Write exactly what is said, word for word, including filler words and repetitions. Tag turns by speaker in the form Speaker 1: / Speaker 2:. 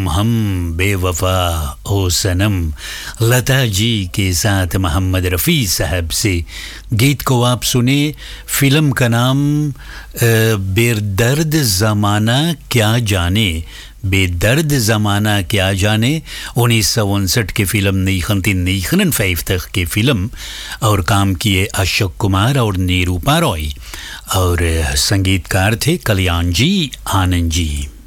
Speaker 1: हम बेवफा ओ सनम, लता जी के साथ मोहम्मद रफ़ी साहब से गीत को आप सुने। फ़िल्म का नाम बेदर्द ज़माना क्या जाने, बेदर्द ज़माना क्या जाने उन्नीस सौ उनसठ की फ़िल्म उन्नीस की फ़िल्म और काम किए अशोक कुमार और निरूपा रॉय और संगीतकार थे कल्याण जी आनंद जी।